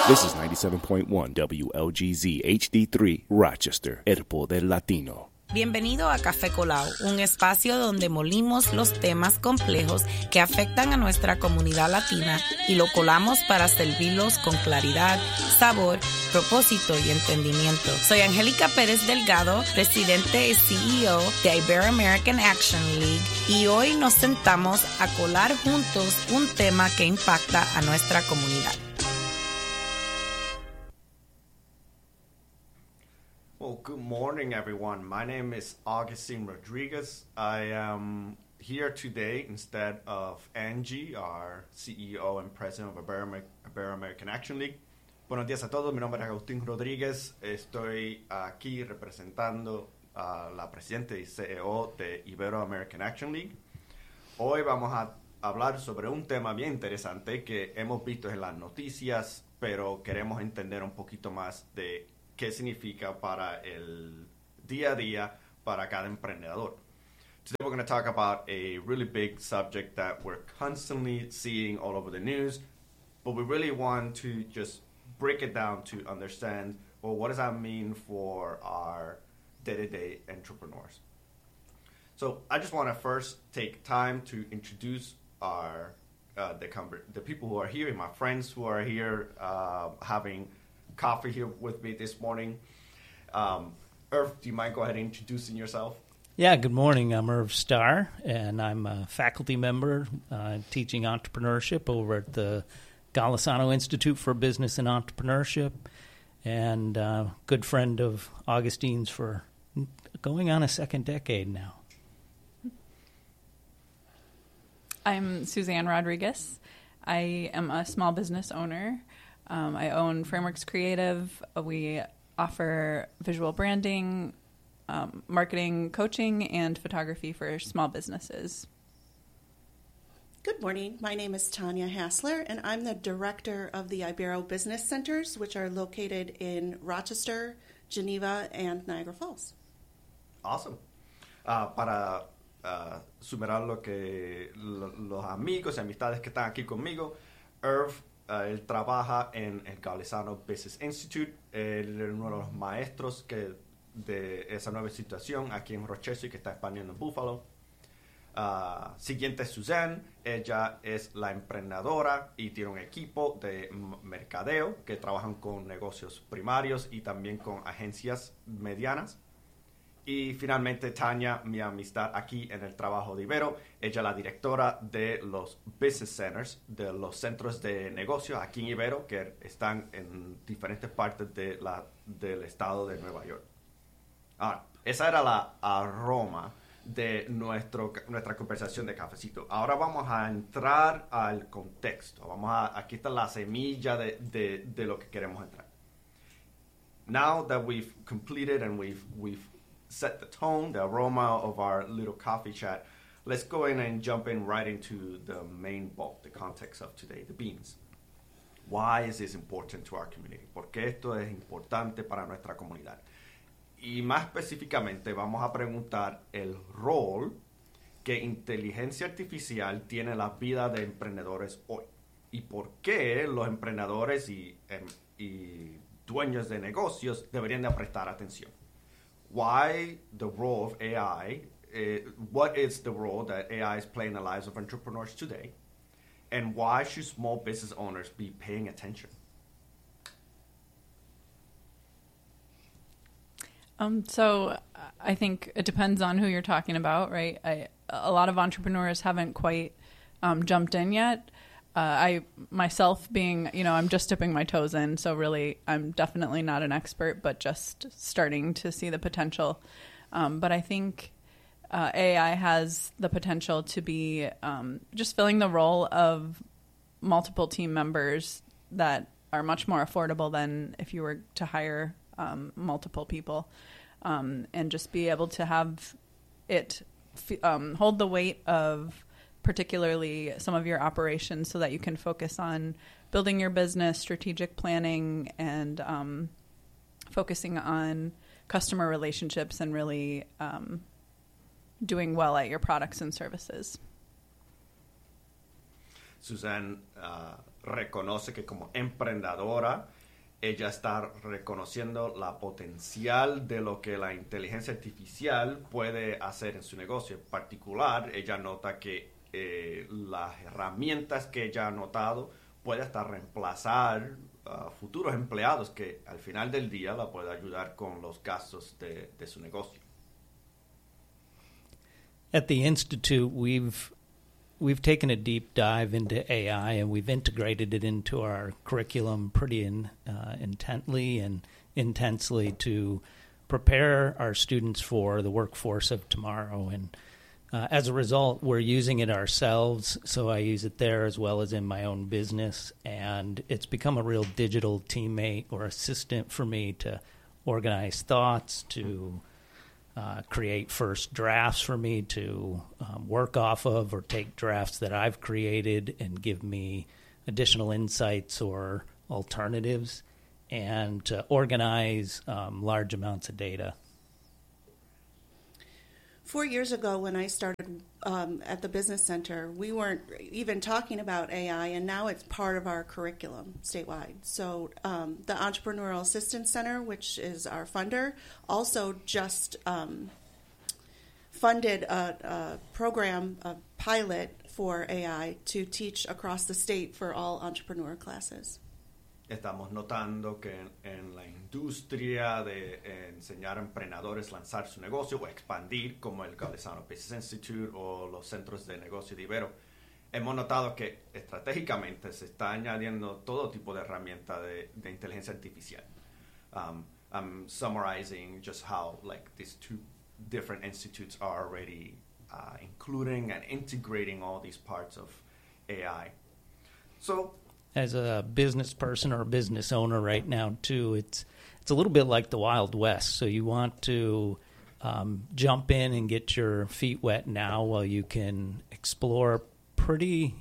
This is 97.1 WLGZ HD3 Rochester, el poder latino. Bienvenido a Café Colao, un espacio donde molimos los temas complejos que afectan a nuestra comunidad latina y lo colamos para servirlos con claridad, sabor, propósito y entendimiento. Soy Angélica Pérez Delgado, presidente y CEO de Ibero-American Action League, y hoy nos sentamos a colar juntos un tema que impacta a nuestra comunidad. Well, good morning, everyone. My name is Augustine Rodriguez. I am here today instead of Angie, our CEO and president of Ibero-American Action League. Buenos días a todos. Mi nombre es Agustín Rodríguez. Estoy aquí representando a la presidenta y CEO de Ibero-American Action League. Hoy vamos a hablar sobre un tema bien interesante que hemos visto en las noticias, pero queremos entender un poquito más de qué significa para el día a día para cada emprendedor. Today we're going to talk about a really big subject that we're constantly seeing all over the news, but we really want to just break it down to understand, well, what does that mean for our day-to-day entrepreneurs? So I just want to first take time to introduce our the people who are here, my friends who are here having coffee here with me this morning. Irv, do you mind go ahead and introducing yourself? Yeah, good morning. I'm Irv Starr, and I'm a faculty member teaching entrepreneurship over at the Golisano Institute for Business and Entrepreneurship, and good friend of Augustine's for going on a second decade now. I'm Suzanne Rodriguez. I am a small business owner. I own Frameworks Creative. We offer visual branding, marketing, coaching, and photography for small businesses. Good morning. My name is Tanya Hassler, and I'm the director of the Ibero Business Centers, which are located in Rochester, Geneva, and Niagara Falls. Awesome. Para sumerar los amigos y amistades que están aquí conmigo, Irv, él trabaja en el Golisano Business Institute. Él es uno de los maestros de esa nueva situación aquí en Rochester, que está expandiendo en Buffalo. Siguiente es Suzanne. Ella es la emprendedora y tiene un equipo de mercadeo que trabajan con negocios primarios y también con agencias medianas. Y finalmente Tanya, mi amistad aquí en el trabajo de Ibero. Ella es la directora de los Business Centers, de los centros de negocios aquí en Ibero, que están en diferentes partes del estado de Nueva York. Ahora, esa era la aroma de nuestra conversación de cafecito. Ahora vamos a entrar al contexto. Aquí está la semilla de lo que queremos entrar. Now that we've completed and we've set the tone, the aroma of our little coffee chat, let's go in and jump in right into the main bulk, the context of today, the beans. Why is this important to our community? ¿Por qué esto es importante para nuestra comunidad? Y más específicamente vamos a preguntar el rol que inteligencia artificial tiene en la vida de emprendedores hoy. Y por qué los emprendedores y dueños de negocios deberían de prestar atención. Why the role of AI, what is the role that AI is playing in the lives of entrepreneurs today, and why should small business owners be paying attention? So I think it depends on who you're talking about, right? A lot of entrepreneurs haven't quite jumped in yet. I myself being, I'm just dipping my toes in, so really I'm definitely not an expert, but just starting to see the potential. But I think AI has the potential to be just filling the role of multiple team members that are much more affordable than if you were to hire multiple people, and just be able to have it hold the weight of particularly some of your operations so that you can focus on building your business, strategic planning, and focusing on customer relationships and really doing well at your products and services. Suzanne, reconoce que como emprendedora, ella está reconociendo la potencial de lo que la inteligencia artificial puede hacer en su negocio. En particular, ella nota que las herramientas que ella ha notado puede hasta reemplazar futuros empleados que al final del día la puede ayudar con los gastos de su negocio. At the Institute, we've taken a deep dive into AI, and we've integrated it into our curriculum pretty intently and intensely to prepare our students for the workforce of tomorrow. And as a result, we're using it ourselves, so I use it there as well as in my own business, and it's become a real digital teammate or assistant for me to organize thoughts, to create first drafts for me to work off of, or take drafts that I've created and give me additional insights or alternatives, and to organize large amounts of data. 4 years ago, when I started at the Business Center, we weren't even talking about AI, and now it's part of our curriculum statewide. So the Entrepreneurial Assistance Center, which is our funder, also just funded a program, a pilot for AI to teach across the state for all entrepreneur classes. Estamos notando que en la industria de enseñar a emprendedores a lanzar su negocio o expandir, como el Golisano Business Institute o los centros de negocio de Ibero, hemos notado que estratégicamente se está añadiendo todo tipo de herramientas de inteligencia artificial. I'm summarizing just how these two different institutes are already including and integrating all these parts of AI. So, as a business person or a business owner right now, too, it's a little bit like the Wild West. So you want to jump in and get your feet wet now while you can explore pretty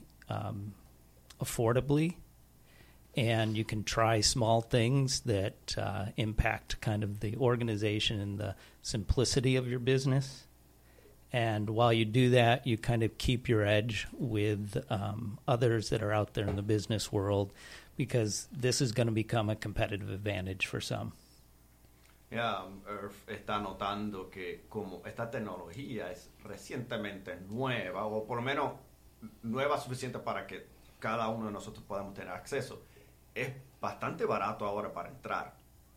affordably, and you can try small things that impact kind of the organization and the simplicity of your business. And while you do that, you kind of keep your edge with others that are out there in the business world, because this is going to become a competitive advantage for some. Yeah, Irv está notando que como esta tecnología es recientemente nueva, o por lo menos nueva suficiente para que cada uno de nosotros podamos tener acceso, es bastante barato ahora para entrar,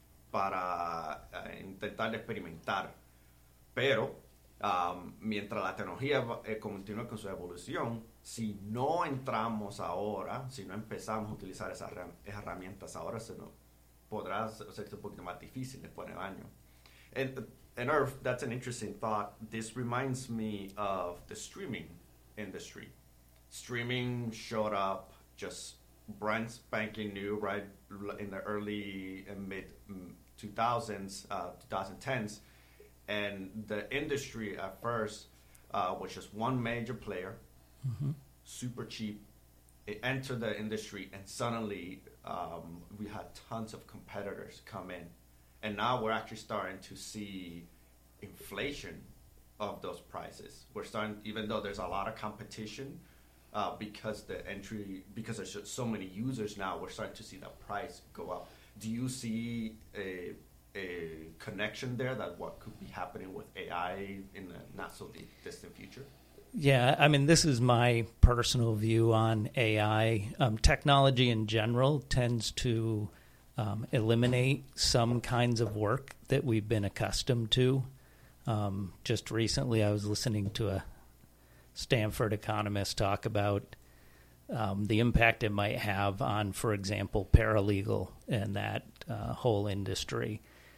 para intentar experimentar, pero mientras la tecnología continúa con su evolución, si no entramos ahora, si no empezamos a utilizar esas herramientas ahora, se nos podrá hacerse un poquito más difícil después del año. And Irv, that's an interesting thought. This reminds me of the streaming industry. Streaming showed up just brand spanking new right in the early and mid 2000s, 2010s. And the industry at first was just one major player, super cheap. It entered the industry, and suddenly we had tons of competitors come in. And now we're actually starting to see inflation of those prices. We're starting, even though there's a lot of competition, because there's just so many users now, we're starting to see the price go up. Do you see a connection there, that what could be happening with AI in the not so distant future? Yeah, I mean, this is my personal view on AI. Technology in general tends to eliminate some kinds of work that we've been accustomed to. Just recently, I was listening to a Stanford economist talk about the impact it might have on, for example, paralegal and that whole industry.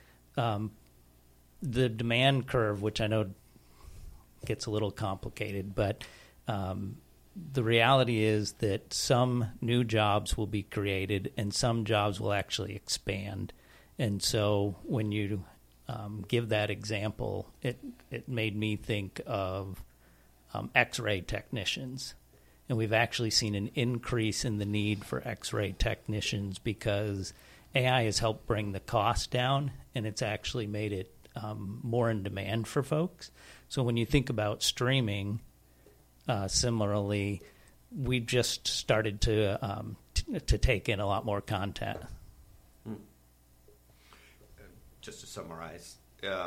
The demand curve, which I know gets a little complicated, but the reality is that some new jobs will be created and some jobs will actually expand. And so when you give that example, it made me think of X-ray technicians. And we've actually seen an increase in the need for X-ray technicians because AI has helped bring the cost down, and it's actually made it more in demand for folks. So when you think about streaming, similarly, we just started to to take in a lot more content. Just to summarize,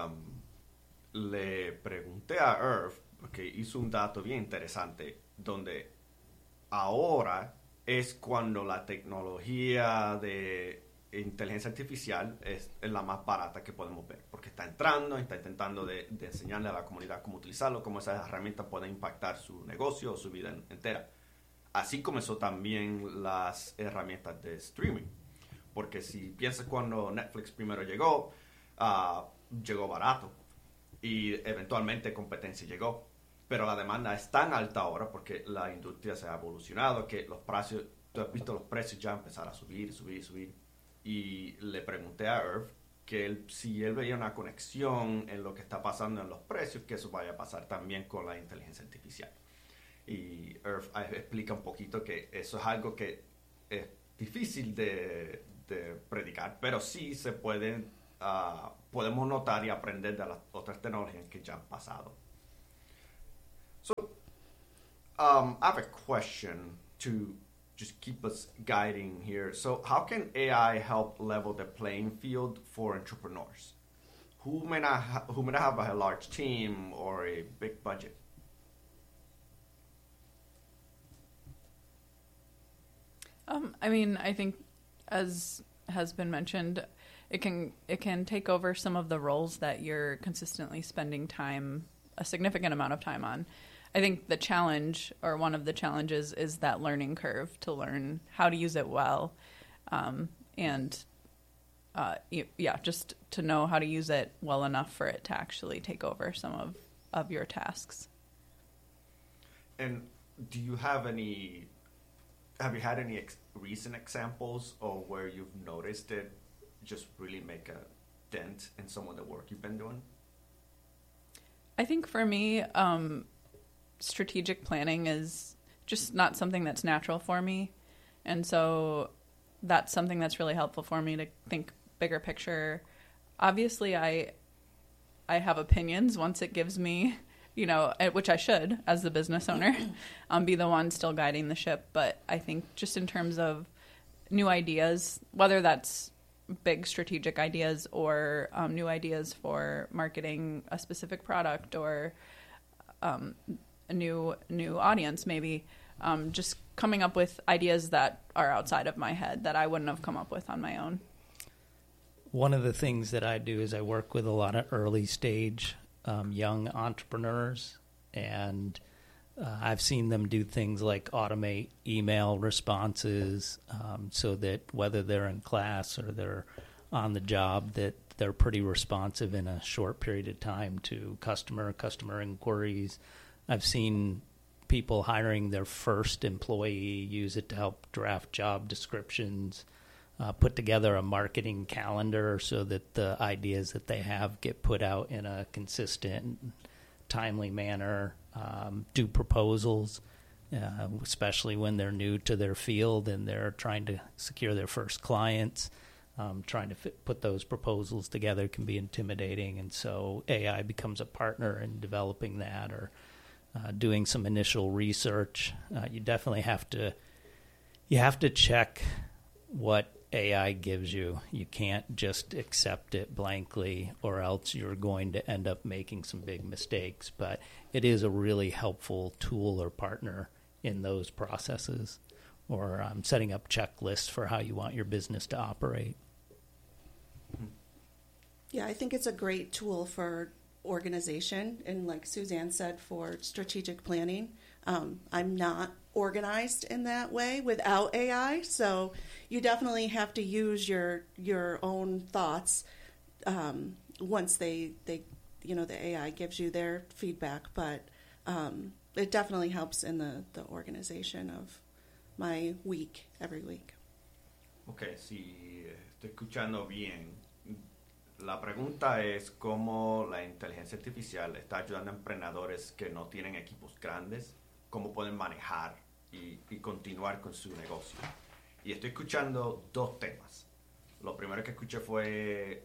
le pregunté a Irv, porque hizo un dato bien interesante, donde ahora es cuando la tecnología de inteligencia artificial es la más barata que podemos ver, porque está intentando de enseñarle a la comunidad cómo utilizarlo, cómo esas herramientas pueden impactar su negocio o su vida entera. Así comenzó también las herramientas de streaming, porque si piensas cuando Netflix primero llegó barato y eventualmente competencia llegó, pero la demanda es tan alta ahora porque la industria se ha evolucionado que los precios, tú has visto los precios ya empezar a subir. Y le pregunté a Irv que si él veía una conexión en lo que está pasando en los precios, que eso vaya a pasar también con la inteligencia artificial. Y Irv explica un poquito que eso es algo que es difícil de predicar, pero sí se podemos notar y aprender de las otras tecnologías que ya han pasado. So, I have a question to just keep us guiding here. So how can AI help level the playing field for entrepreneurs who may not have a large team or a big budget? I think, as has been mentioned, it can take over some of the roles that you're consistently spending a significant amount of time on. I think the challenge, or one of the challenges, is that learning curve to learn how to use it well, just to know how to use it well enough for it to actually take over some of your tasks. And have you had any recent examples of where you've noticed it just really make a dent in some of the work you've been doing? I think for me, strategic planning is just not something that's natural for me. And so that's something that's really helpful for me to think bigger picture. Obviously, I have opinions once it gives me, which I should as the business owner, be the one still guiding the ship. But I think just in terms of new ideas, whether that's big strategic ideas or new ideas for marketing a specific product or a new audience, maybe just coming up with ideas that are outside of my head that I wouldn't have come up with on my own. One of the things that I do is I work with a lot of early stage young entrepreneurs, and I've seen them do things like automate email responses so that whether they're in class or they're on the job, that they're pretty responsive in a short period of time to customer inquiries. I've seen people hiring their first employee use it to help draft job descriptions, put together a marketing calendar so that the ideas that they have get put out in a consistent, timely manner, do proposals, especially when they're new to their field and they're trying to secure their first clients. Trying to put those proposals together can be intimidating, and so AI becomes a partner in developing that or doing some initial research. You definitely have to check what AI gives you. You can't just accept it blankly, or else you're going to end up making some big mistakes. But it is a really helpful tool or partner in those processes, or setting up checklists for how you want your business to operate. Yeah, I think it's a great tool for organization, and like Suzanne said, for strategic planning. I'm not organized in that way without AI, so you definitely have to use your own thoughts once the AI gives you their feedback. But it definitely helps in the organization of my week every week. Okay, si estoy escuchando bien, la pregunta es cómo la inteligencia artificial está ayudando a emprendedores que no tienen equipos grandes, cómo pueden manejar y continuar con su negocio. Y estoy escuchando dos temas. Lo primero que escuché fue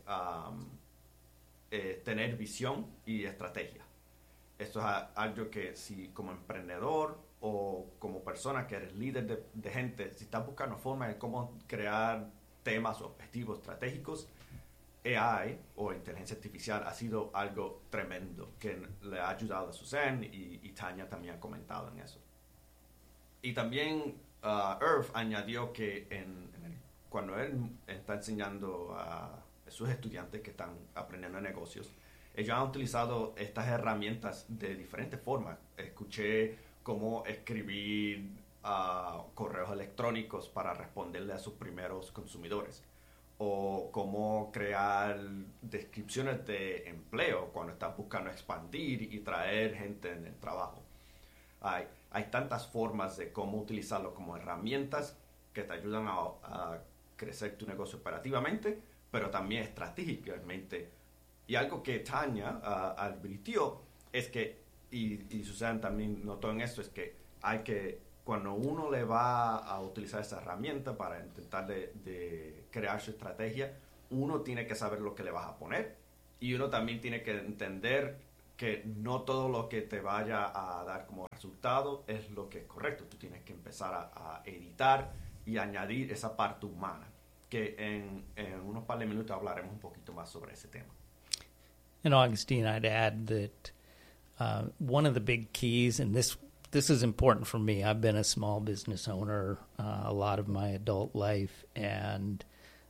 tener visión y estrategia. Esto es algo que si como emprendedor o como persona que eres líder de gente, si estás buscando formas de cómo crear temas, objetivos estratégicos, AI o inteligencia artificial ha sido algo tremendo que le ha ayudado a Suzanne y Tanya también ha comentado en eso. Y también Irv añadió que cuando él está enseñando a sus estudiantes que están aprendiendo negocios, ellos han utilizado estas herramientas de diferentes formas. Escuché cómo escribir correos electrónicos para responderle a sus primeros consumidores, o cómo crear descripciones de empleo cuando estás buscando expandir y traer gente en el trabajo. Hay tantas formas de cómo utilizarlo como herramientas que te ayudan a crecer tu negocio operativamente, pero también estratégicamente. Y algo que Tanya advirtió es que, y Susan también notó en esto, es que cuando uno le va a utilizar esa herramienta para intentar de crear su estrategia, uno tiene que saber lo que le vas a poner, y uno también tiene que entender que no todo lo que te vaya a dar como resultado es lo que es correcto. Tú tienes que empezar a editar y añadir esa parte humana, que en unos par de minutos hablaremos un poquito más sobre ese tema. And Augustine, I'd add that one of the big keys, and this is important for me. I've been a small business owner a lot of my adult life, and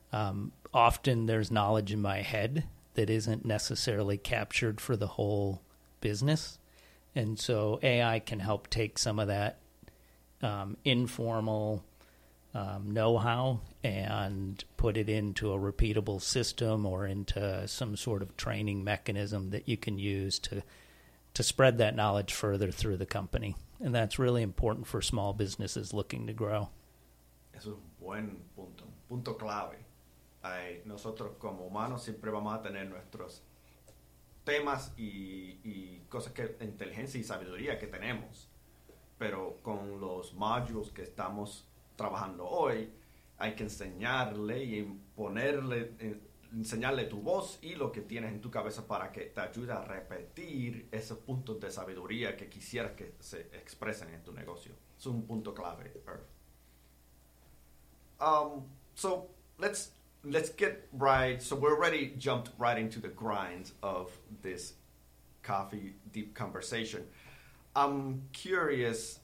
often there's knowledge in my head that isn't necessarily captured for the whole business. And so AI can help take some of that informal know-how and put it into a repeatable system or into some sort of training mechanism that you can use to spread that knowledge further through the company. And that's really important for small businesses looking to grow. Eso es un buen punto, un punto clave. Nosotros como humanos siempre vamos a tener nuestros temas y cosas que inteligencia y sabiduría que tenemos, pero con los modules que estamos trabajando hoy hay que enseñarle y enseñarle tu voz y lo que tienes en tu cabeza para que te ayude a repetir esos puntos de sabiduría que quisieras que se expresen en tu negocio. Es un punto clave, Irv. So let's get right. So we're already jumped right into the grind of this coffee deep conversation. I'm curious,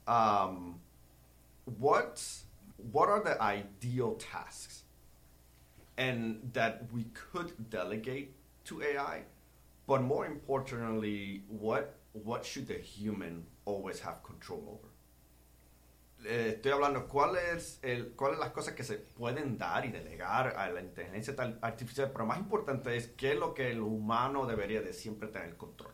what are the ideal tasks and that we could delegate to AI, but more importantly, what should the human always have control over? Estoy hablando cuáles las cosas que se pueden dar y delegar a la inteligencia artificial, pero más importante es qué es lo que el humano debería de siempre tener control.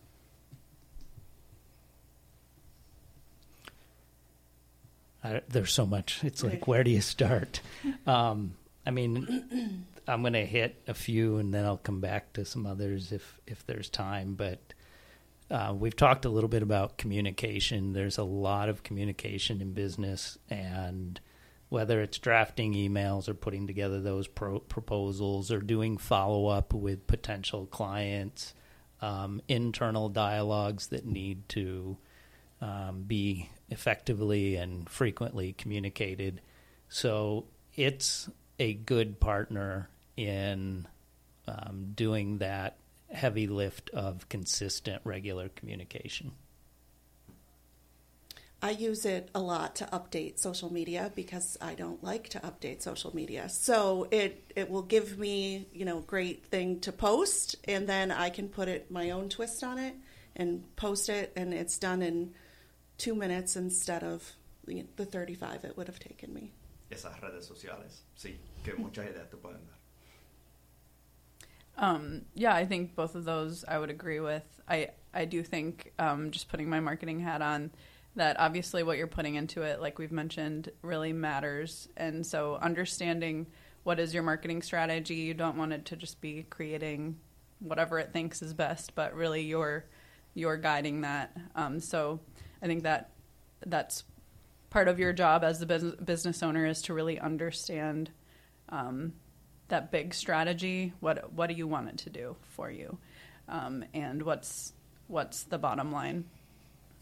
There's so much. It's like, where do you start? I mean, I'm going to hit a few and then I'll come back to some others if there's time. But we've talked a little bit about communication. There's a lot of communication in business, and whether it's drafting emails or putting together those proposals or doing follow-up with potential clients, internal dialogues that need to be effectively and frequently communicated. So it's a good partner in doing that heavy lift of consistent, regular communication. I use it a lot to update social media because I don't like to update social media. So it will give me, great thing to post, and then I can put my own twist on it and post it, and it's done in 2 minutes instead of the 35 it would have taken me. Esas redes sociales, sí, que muchas ideas te pueden dar. Yeah, I think both of those I would agree with. I do think, just putting my marketing hat on, that obviously what you're putting into it, like we've mentioned, really matters. And so understanding what is your marketing strategy, you don't want it to just be creating whatever it thinks is best, but really you're guiding that. So I think that's part of your job as the business owner, is to really understand that big strategy. What do you want it to do for you, and what's the bottom line?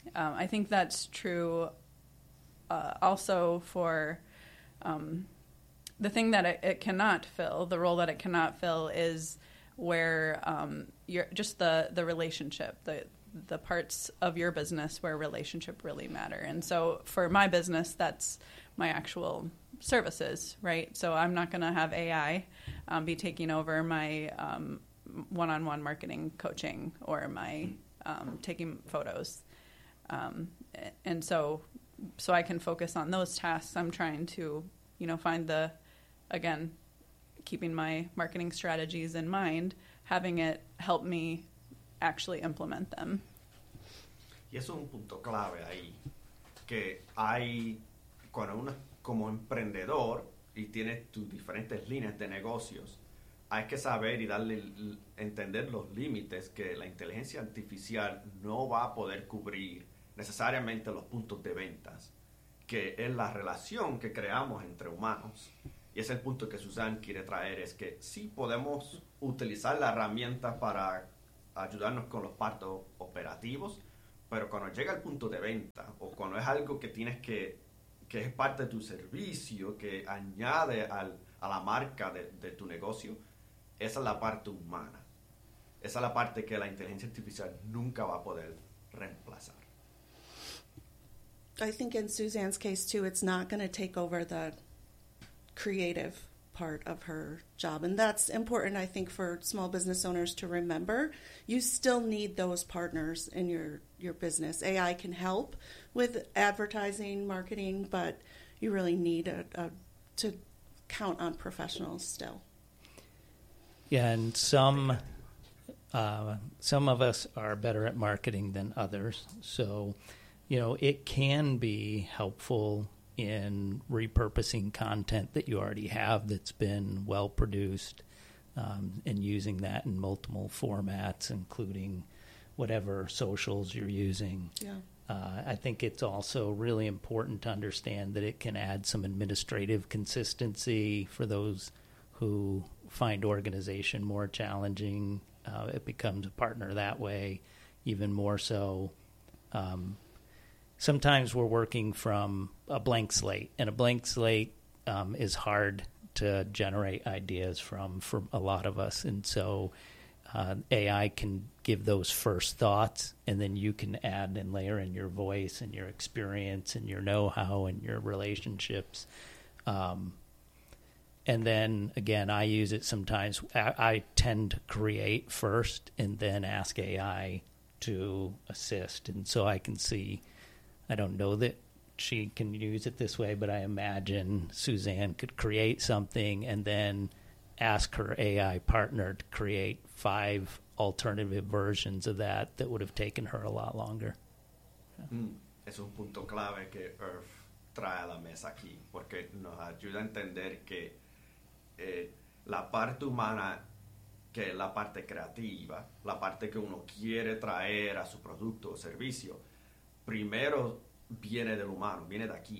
I think that's true also for the thing that it cannot fill, the role that it cannot fill is where you're just the relationship, the parts of your business where relationship really matter. And so for my business, that's my actual services, right? So I'm not going to have AI be taking over my one-on-one marketing coaching or my taking photos. And so I can focus on those tasks. I'm trying to, find again, keeping my marketing strategies in mind, having it help me actually implement them. Y eso es un punto clave ahí, que cuando uno como emprendedor y tienes tus diferentes líneas de negocios, hay que saber y entender los límites que la inteligencia artificial no va a poder cubrir necesariamente los puntos de ventas, que es la relación que creamos entre humanos. Y ese es el punto que Suzanne quiere traer, es que sí podemos utilizar la herramienta para ayudarnos con los partos operativos, pero cuando llega el punto de venta o cuando es algo que tienes que es parte de tu servicio, que añade a la marca de tu negocio, esa es la parte humana. Esa es la parte que la inteligencia artificial nunca va a poder reemplazar. I think in Suzanne's case, too, it's not going to take over the creative part of her job. And that's important, I think, for small business owners to remember. You still need those partners in your business. AI can help with advertising, marketing, but you really need to count on professionals still. Yeah, and some of us are better at marketing than others. So, it can be helpful in repurposing content that you already have that's been well produced, and using that in multiple formats, including whatever socials you're using. Yeah. I think it's also really important to understand that it can add some administrative consistency for those who find organization more challenging. It becomes a partner that way, even more so. Sometimes we're working from a blank slate, and a blank slate is hard to generate ideas from for a lot of us. And so AI can give those first thoughts, and then you can add and layer in your voice and your experience and your know-how and your relationships. And then, again, I use it sometimes. I tend to create first and then ask AI to assist. And so I can see, I don't know that she can use it this way, but I imagine Suzanne could create something and then ask her AI partner to create 5 alternative versions of that would have taken her a lot longer. Es un punto clave que Irv trae a la mesa aquí, porque nos ayuda a entender que la parte humana, que es la parte creativa, la parte que uno quiere traer a su producto o servicio, primero viene del humano, viene de aquí.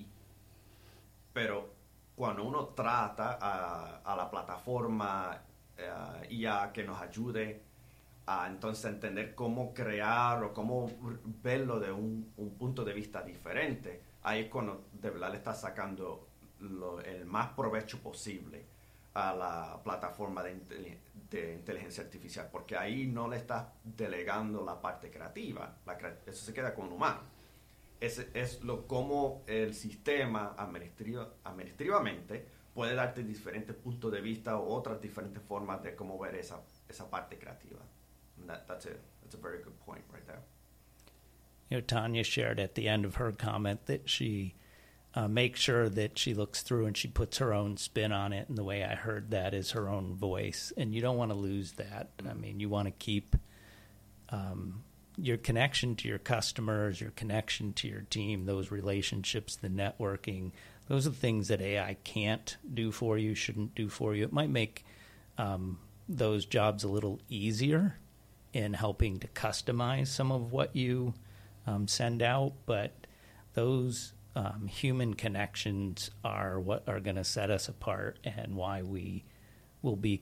Pero cuando uno trata a la plataforma IA que nos ayude a entonces entender cómo crear o cómo verlo de un punto de vista diferente, ahí es cuando de verdad le está sacando el más provecho posible a la plataforma de inteligencia artificial, porque ahí no le estás delegando la parte creativa, eso se queda con un humano. Es cómo el sistema administrativamente puede darte diferentes puntos de vista o otras diferentes formas de cómo ver esa parte creativa. That's a very good point right there. Tanya shared at the end of her comment that she makes sure that she looks through and she puts her own spin on it, and the way I heard that is her own voice, and you don't want to lose that. I mean, you want to keep your connection to your customers, your connection to your team, those relationships, the networking. Those are the things that AI can't do for you, shouldn't do for you. It might make those jobs a little easier in helping to customize some of what you send out, but those human connections are what are going to set us apart and why we will be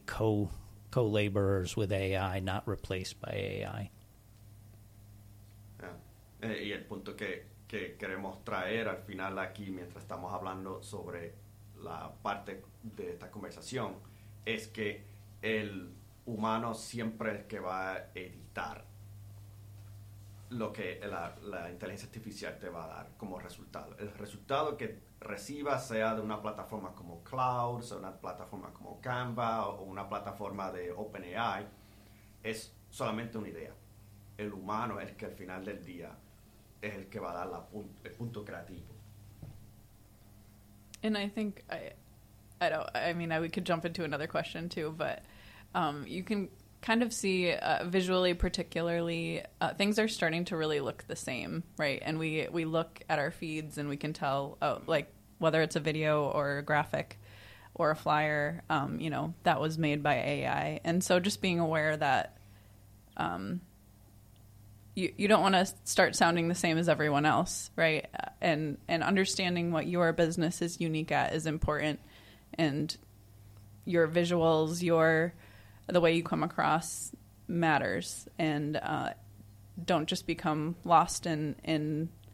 co-laborers with AI, not replaced by AI. Yeah. Y el punto que queremos traer al final aquí, mientras estamos hablando sobre la parte de esta conversación, es que el humano siempre es el que va a editar lo que la inteligencia artificial te va a dar como resultado. El resultado que reciba, sea de una plataforma como Cloud, sea una plataforma como Canva o una plataforma de OpenAI, es solamente una idea. El humano es el que al final del día es el que va a dar el punto creativo. And I think we could jump into another question too, but you can kind of see visually, particularly, things are starting to really look the same, right? And we look at our feeds and we can tell, like whether it's a video or a graphic or a flyer, that was made by AI. And so just being aware that you don't want to start sounding the same as everyone else, right? And understanding what your business is unique at is important, and your visuals, the way you come across matters, and don't just become lost in